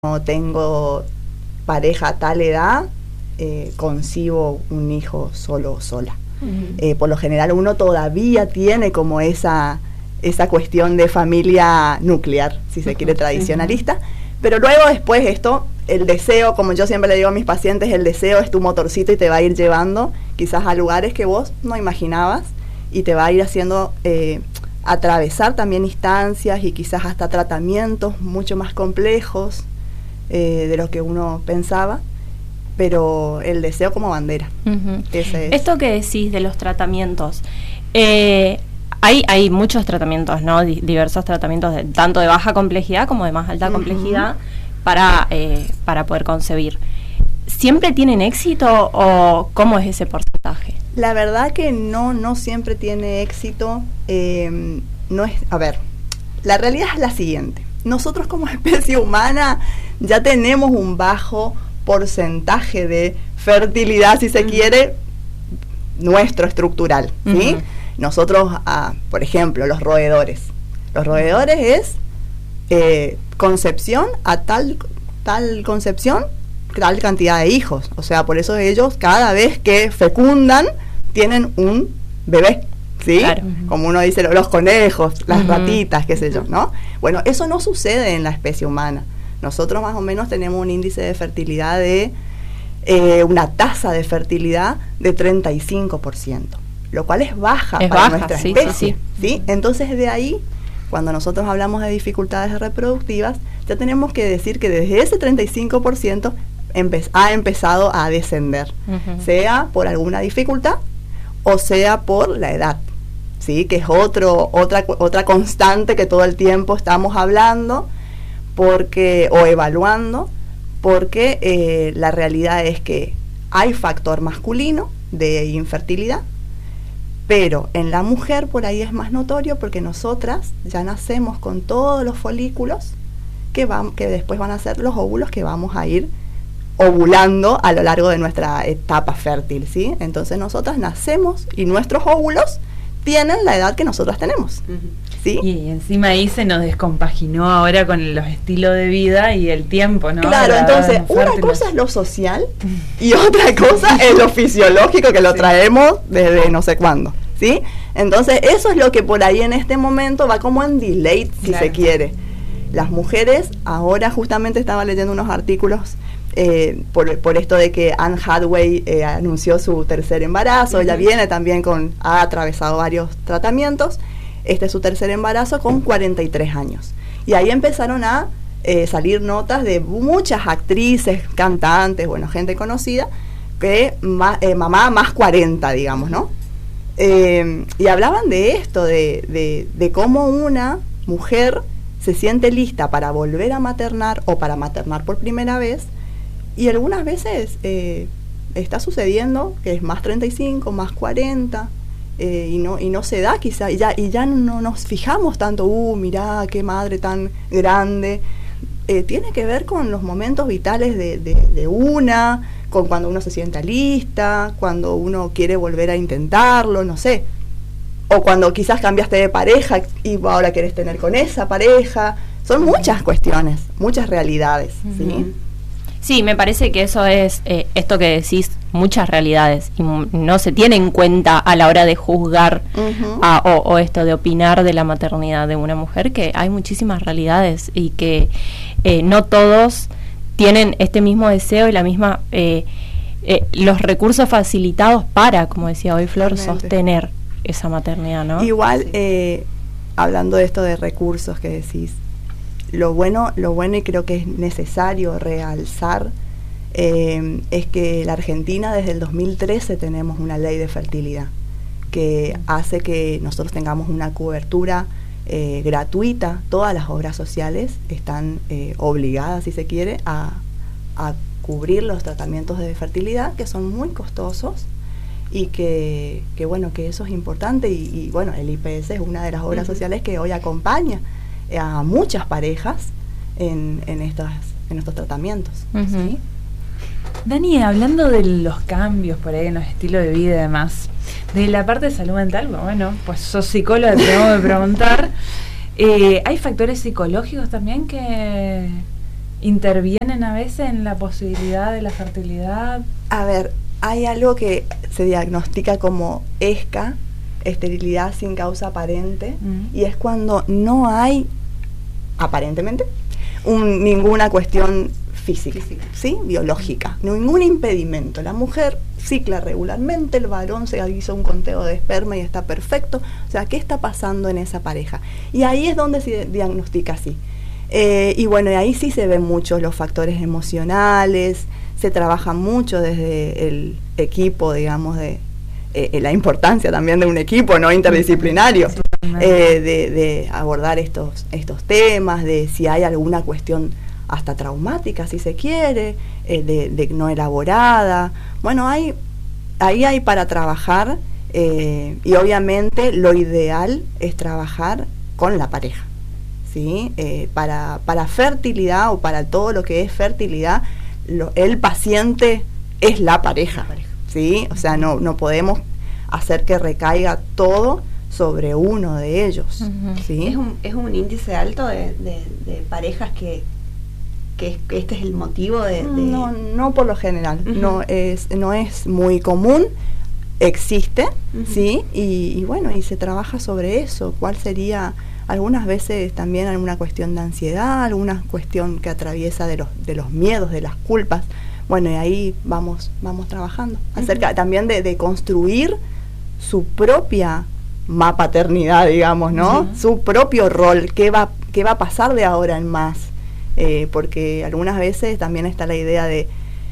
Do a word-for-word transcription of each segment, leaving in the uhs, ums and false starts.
no tengo pareja a tal edad, eh, concibo un hijo solo o sola. Uh-huh. Eh, por lo general uno todavía tiene como esa, esa cuestión de familia nuclear, si se uh-huh. quiere, tradicionalista, uh-huh. pero luego después esto, el deseo, como yo siempre le digo a mis pacientes, el deseo es tu motorcito y te va a ir llevando quizás a lugares que vos no imaginabas y te va a ir haciendo eh, atravesar también instancias y quizás hasta tratamientos mucho más complejos eh, de lo que uno pensaba, pero el deseo como bandera. Uh-huh. Ese es. Esto que decís de los tratamientos, eh, hay, hay muchos tratamientos, ¿no? Di- diversos tratamientos, de, tanto de baja complejidad como de más alta uh-huh. complejidad para, eh, para poder concebir. ¿Siempre tienen éxito o cómo es ese porcentaje? La verdad que no, no siempre tiene éxito. Eh, no es, a ver, la realidad es la siguiente. Nosotros como especie humana ya tenemos un bajo porcentaje de fertilidad, si se uh-huh. quiere, nuestro estructural, ¿sí? Uh-huh. Nosotros, ah, por ejemplo, los roedores. Los roedores es eh, concepción a tal, tal concepción, tal cantidad de hijos. O sea, por eso ellos cada vez que fecundan tienen un bebé, ¿sí? Claro. Uh-huh. Como uno dice, los conejos, las uh-huh. ratitas, qué sé yo, ¿no? Bueno, eso no sucede en la especie humana. Nosotros más o menos tenemos un índice de fertilidad de eh, una tasa de fertilidad de treinta y cinco por ciento, lo cual es baja es para baja, nuestra sí, especie, sí, sí. ¿sí? Entonces de ahí, cuando nosotros hablamos de dificultades reproductivas, ya tenemos que decir que desde ese treinta y cinco por ciento empe- ha empezado a descender, uh-huh. sea por alguna dificultad o sea por la edad, ¿sí? Que es otro, otra, otra constante que todo el tiempo estamos hablando porque o evaluando, porque eh, la realidad es que hay factor masculino de infertilidad, pero en la mujer por ahí es más notorio porque nosotras ya nacemos con todos los folículos que, van, que después van a ser los óvulos que vamos a ir ovulando a lo largo de nuestra etapa fértil, ¿sí? Entonces nosotras nacemos y nuestros óvulos tienen la edad que nosotras tenemos, ¿sí? Y encima ahí se nos descompaginó ahora con los estilos de vida y el tiempo, ¿no? Claro, entonces una cosa es lo social y otra cosa es lo fisiológico que lo sí. traemos desde no sé cuándo, ¿sí? Entonces eso es lo que por ahí en este momento va como en delay, si claro. se quiere. Las mujeres, ahora justamente estaba leyendo unos artículos Eh, por, por esto de que Anne Hathaway eh, anunció su tercer embarazo, uh-huh. ella viene también con, ha atravesado varios tratamientos, este es su tercer embarazo con cuarenta y tres años, y ahí empezaron a eh, salir notas de muchas actrices, cantantes, bueno, gente conocida, que ma, eh, mamá más cuarenta, digamos, ¿no? Eh, y hablaban de esto, de, de, de cómo una mujer se siente lista para volver a maternar o para maternar por primera vez. Y algunas veces eh, está sucediendo que es más treinta y cinco, más cuarenta, eh, y no y no se da quizá, y ya, y ya no nos fijamos tanto, uh, mirá, qué madre tan grande. Eh, tiene que ver con los momentos vitales de, de, de una, con cuando uno se sienta lista, cuando uno quiere volver a intentarlo, no sé. O cuando quizás cambiaste de pareja y ahora querés tener con esa pareja. Son muchas cuestiones, muchas realidades, uh-huh. ¿sí? Sí, me parece que eso es, eh, esto que decís, muchas realidades, y m- no se tiene en cuenta a la hora de juzgar uh-huh. a, o, o esto de opinar de la maternidad de una mujer, que hay muchísimas realidades y que eh, no todos tienen este mismo deseo y la misma eh, eh, los recursos facilitados para, como decía hoy Flor, Realmente. sostener esa maternidad, ¿no? Igual, eh, hablando de esto de recursos que decís, Lo bueno, lo bueno y creo que es necesario realzar eh, es que la Argentina desde el dos mil trece tenemos una ley de fertilidad que hace que nosotros tengamos una cobertura eh, gratuita. Todas las obras sociales están eh, obligadas, si se quiere, a, a cubrir los tratamientos de fertilidad, que son muy costosos y que, que bueno, que eso es importante y, y bueno, el I P S es una de las obras uh-huh. sociales que hoy acompaña a muchas parejas en, en, estas, en estos tratamientos. Uh-huh. ¿Sí? Dani, hablando de los cambios por ahí en los estilos de vida y demás, de la parte de salud mental, bueno, pues sos psicóloga, te tengo que preguntar, eh, ¿hay factores psicológicos también que, intervienen a veces en la posibilidad de la fertilidad. A ver, hay algo que se diagnostica como E S C A, esterilidad sin causa aparente, mm. y es cuando no hay, aparentemente, un, ninguna cuestión física, física, ¿sí? Biológica, ningún impedimento. La mujer cicla regularmente, el varón se hizo un conteo de esperma y está perfecto. O sea, ¿qué está pasando en esa pareja? Y ahí es donde se diagnostica así. Eh, y bueno, y ahí sí se ven mucho los factores emocionales, se trabaja mucho desde el equipo, digamos, de eh, la importancia también de un equipo no interdisciplinario, eh, de, de abordar estos, estos temas, de si hay alguna cuestión hasta traumática, si se quiere, eh, de, de no elaborada. Bueno, hay, ahí hay para trabajar, eh, y obviamente lo ideal es trabajar con la pareja, ¿sí? Eh, para, para fertilidad o para todo lo que es fertilidad, lo, el paciente es la pareja, ¿sí? O sea, no, no podemos hacer que recaiga todo sobre uno de ellos, uh-huh. ¿sí? Es un, es un índice alto de, de, de parejas que, que, que este es el motivo de, de... No, no por lo general, uh-huh. no es no es muy común, existe, uh-huh. ¿sí? Y, y bueno, y se trabaja sobre eso, cuál sería... Algunas veces también alguna cuestión de ansiedad, alguna cuestión que atraviesa de los de los miedos, de las culpas. Bueno, y ahí vamos vamos trabajando. Acerca uh-huh. también de, de construir su propia mapaternidad, digamos, ¿no? Uh-huh. Su propio rol, qué va, qué va a pasar de ahora en más. Eh, porque algunas veces también está la idea de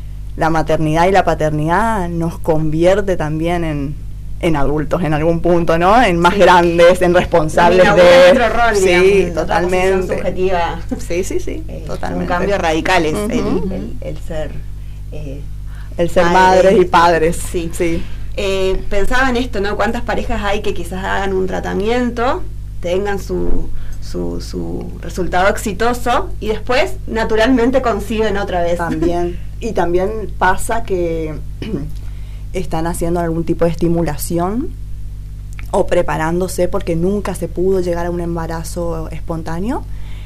la maternidad y la paternidad nos convierte también en... en adultos en algún punto, ¿no? En más sí. grandes, en responsables de... otro rol, sí, digamos, totalmente. Subjetiva. Sí, sí, sí, eh, totalmente. Un cambio radical es uh-huh. el, el, el ser... Eh, el ser padres, madres y padres. Sí. sí. Eh, pensaba en esto, ¿no? ¿Cuántas parejas hay que quizás hagan un tratamiento, tengan su, su, su resultado exitoso y después naturalmente conciben otra vez? También. Y también pasa que... están haciendo algún tipo de estimulación o preparándose porque nunca se pudo llegar a un embarazo espontáneo,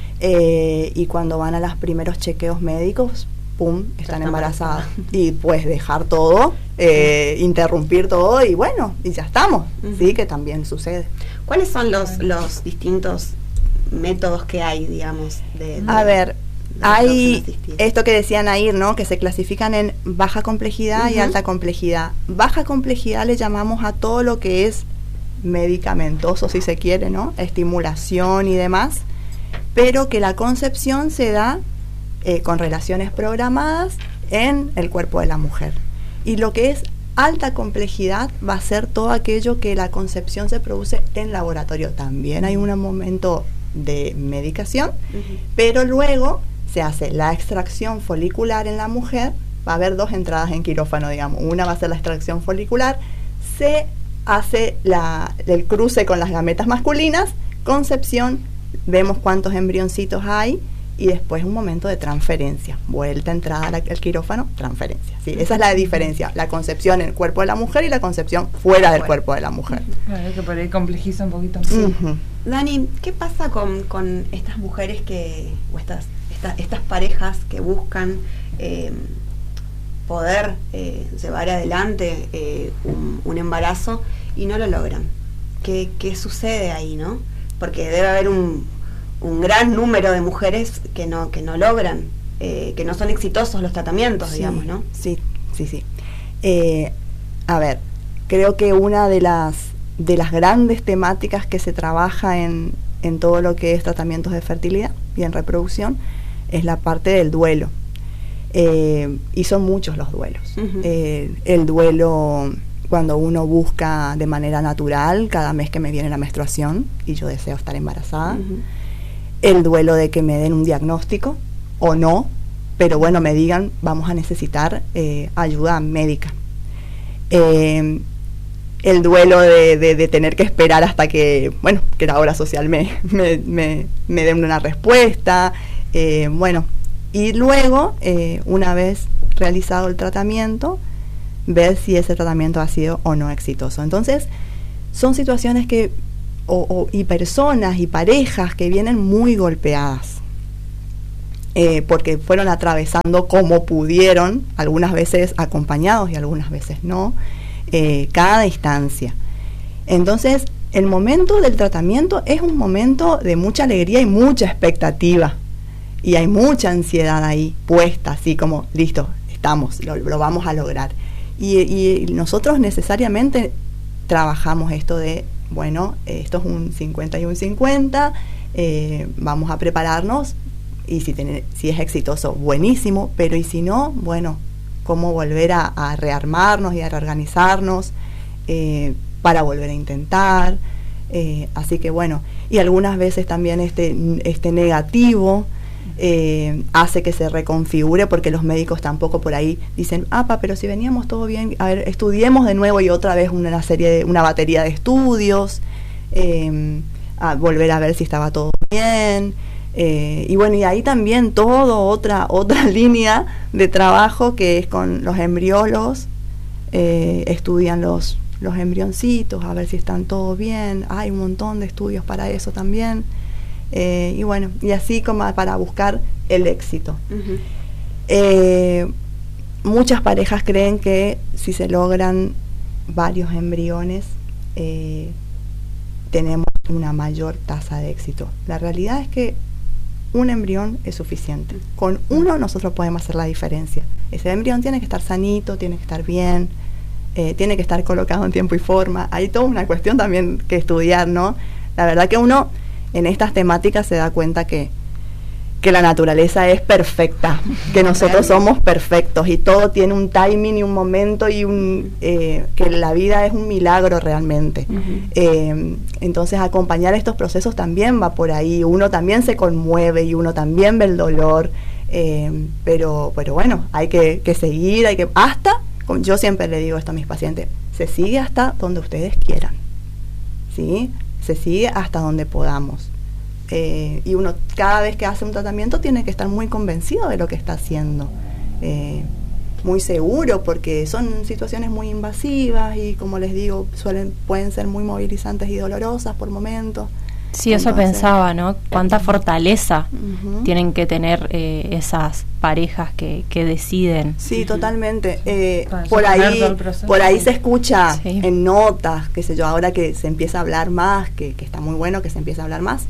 eh, y cuando van a los primeros chequeos médicos, pum, están embarazadas. Y pues dejar todo, eh, interrumpir todo y bueno, y ya estamos, uh-huh. sí, que también sucede. ¿Cuáles son los, los distintos métodos que hay, digamos? De, de, a ver, hay esto que decían Nair, ¿no? Que se clasifican en baja complejidad uh-huh. y alta complejidad. Baja complejidad le llamamos a todo lo que es medicamentoso, si se quiere, ¿no? Estimulación y demás, pero que la concepción se da eh, con relaciones programadas en el cuerpo de la mujer. Y lo que es alta complejidad va a ser todo aquello que la concepción se produce en laboratorio. También hay un momento de medicación, uh-huh. pero luego se hace la extracción folicular en la mujer. Va a haber dos entradas en quirófano, digamos. Una va a ser la extracción folicular, se hace la, el cruce con las gametas masculinas, concepción, vemos cuántos embrioncitos hay y después un momento de transferencia, vuelta, entrada al, al quirófano, transferencia. ¿sí? Esa es la diferencia, la concepción en el cuerpo de la mujer y la concepción fuera del cuerpo de la mujer. Claro, que por ahí complejiza un poquito. Sí. Uh-huh. Dani, ¿qué pasa con, con estas mujeres que, o estas Estas, estas parejas que buscan eh, poder eh, llevar adelante eh, un, un embarazo y no lo logran? ¿Qué, qué sucede ahí, no? Porque debe haber un, un gran número de mujeres que no que no logran, eh, que no son exitosos los tratamientos, sí, digamos, ¿no? Sí, sí, sí. Eh, a ver, creo que una de las de las grandes temáticas que se trabaja en, en todo lo que es tratamientos de fertilidad y en reproducción es la parte del duelo, eh, y son muchos los duelos. Uh-huh. eh, el duelo cuando uno busca de manera natural cada mes que me viene la menstruación y yo deseo estar embarazada, uh-huh. el duelo de que me den un diagnóstico o no, pero bueno, me digan vamos a necesitar eh, ayuda médica, eh, el duelo de, de, de tener que esperar hasta que, bueno, que la obra social me, me, me, me den una respuesta. Eh, bueno, y luego, eh, una vez realizado el tratamiento, ver si ese tratamiento ha sido o no exitoso. Entonces, son situaciones que, o, o, y personas y parejas que vienen muy golpeadas. eh, porque fueron atravesando como pudieron, algunas veces acompañados y algunas veces no, eh, cada instancia. Entonces, el momento del tratamiento es un momento de mucha alegría y mucha expectativa, y hay mucha ansiedad ahí puesta, así como, listo, estamos, lo, lo vamos a lograr. Y, y nosotros necesariamente trabajamos esto de, bueno, esto es un cincuenta y un cincuenta, eh, vamos a prepararnos, y si, tiene, si es exitoso, buenísimo, pero y si no, bueno, cómo volver a, a rearmarnos y a reorganizarnos eh, para volver a intentar, eh, así que bueno, y algunas veces también este, este negativo eh, hace que se reconfigure, porque los médicos tampoco por ahí dicen, apa, pero si veníamos todo bien, a ver, estudiemos de nuevo y otra vez una serie de, una batería de estudios, eh, a volver a ver si estaba todo bien. Eh, y bueno, y ahí también todo otra otra línea de trabajo que es con los embriólogos, eh, estudian los, los embrioncitos, a ver si están todo bien, hay un montón de estudios para eso también, eh, y bueno, y así como para buscar el éxito. Uh-huh. eh, muchas parejas creen que si se logran varios embriones, eh, tenemos una mayor tasa de éxito. La realidad es que un embrión es suficiente. Con uno nosotros podemos hacer la diferencia. Ese embrión tiene que estar sanito, tiene que estar bien, eh, tiene que estar colocado en tiempo y forma. Hay toda una cuestión también que estudiar, ¿no? La verdad que uno en estas temáticas se da cuenta que, que la naturaleza es perfecta, que nosotros somos perfectos y todo tiene un timing y un momento y un eh, que la vida es un milagro realmente. Uh-huh. Eh, entonces acompañar estos procesos también va por ahí, uno también se conmueve y uno también ve el dolor, eh, pero, pero bueno, hay que, que seguir, hay que hasta, yo siempre le digo esto a mis pacientes, se sigue hasta donde ustedes quieran, ¿sí? Se sigue hasta donde podamos. Eh, y uno cada vez que hace un tratamiento tiene que estar muy convencido de lo que está haciendo, eh, muy seguro, porque son situaciones muy invasivas y, como les digo, suelen pueden ser muy movilizantes y dolorosas por momentos. Sí, eso Entonces, pensaba, ¿no? Cuánta fortaleza uh-huh. tienen que tener eh, esas parejas que, que deciden. Sí, uh-huh. totalmente. Eh, por ahí, por ahí se escucha sí. en notas, qué sé yo, ahora que se empieza a hablar más, que, que está muy bueno que se empiece a hablar más.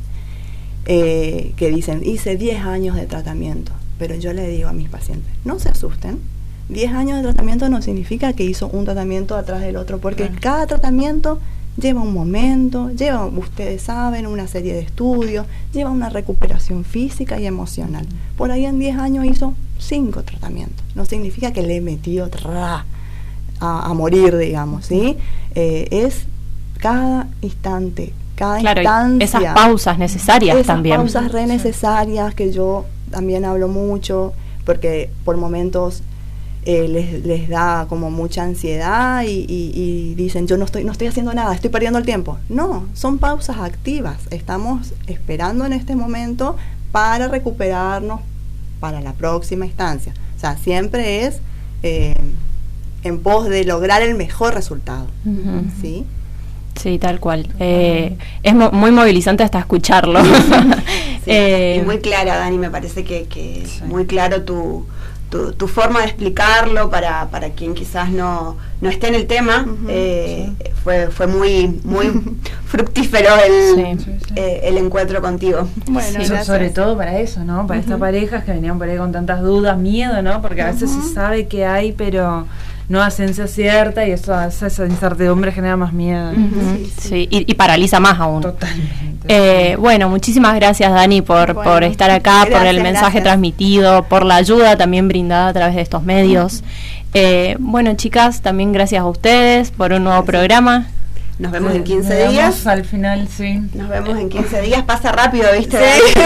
Eh, que dicen, hice diez años de tratamiento, pero yo le digo a mis pacientes, no se asusten, diez años de tratamiento no significa que hizo un tratamiento atrás del otro, porque claro. cada tratamiento lleva un momento, lleva, ustedes saben, una serie de estudios, lleva una recuperación física y emocional. Por ahí en diez años hizo cinco tratamientos, no significa que le he metido tra, a, a morir, digamos, ¿sí? Eh, es cada instante, cada claro, instancia, esas pausas necesarias esas también. Esas pausas re necesarias que yo también hablo mucho, porque por momentos eh, les, les da como mucha ansiedad y, y, y dicen, yo no estoy, no estoy haciendo nada, estoy perdiendo el tiempo. No, son pausas activas. Estamos esperando en este momento para recuperarnos para la próxima instancia. O sea, siempre es eh, en pos de lograr el mejor resultado. Uh-huh. ¿Sí? Sí, tal cual. Eh, es mo- muy movilizante hasta escucharlo. Sí, eh, y muy clara, Dani, me parece que, que sí. muy claro tu, tu, tu forma de explicarlo para, para quien quizás no, no esté en el tema. Uh-huh, eh, sí. Fue fue muy muy fructífero el, sí, sí, sí. Eh, el encuentro contigo. Bueno, sí, sobre todo para eso, ¿no? Para uh-huh. estas parejas que venían por ahí con tantas dudas, miedo, ¿no? Porque a veces uh-huh. se sabe que hay, pero no a ciencia cierta, y eso hace esa incertidumbre, genera más miedo. Uh-huh. Sí, sí. sí y, y paraliza más aún. Totalmente. Eh, bueno, muchísimas gracias, Dani, por, bueno, por estar acá, gracias, por el mensaje gracias. transmitido, por la ayuda también brindada a través de estos medios. Uh-huh. eh, bueno, chicas, también gracias a ustedes por un nuevo gracias. programa. Nos vemos sí, en quince días. Al final, sí. Nos vemos en quince días. Pasa rápido, ¿viste? Sí.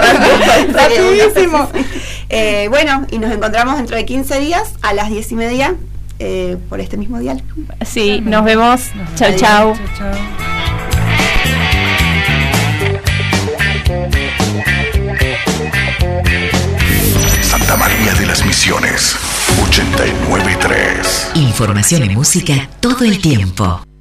Rapidísimo. Eh, bueno, y nos encontramos dentro de quince días a las diez y media eh, por este mismo dial. Sí, nos vemos. Chau, chau. Chau, chau. Santa María de las Misiones, ochenta y nueve punto tres. Información y música todo el tiempo.